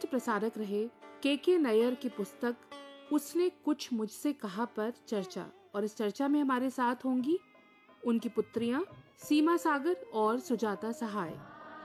प्रसारक रहे के नैयर की पुस्तक उसने कुछ मुझसे कहा पर चर्चा। और इस चर्चा में हमारे साथ होंगी उनकी पुत्रियां सीमा सागर और सुजाता सहाय।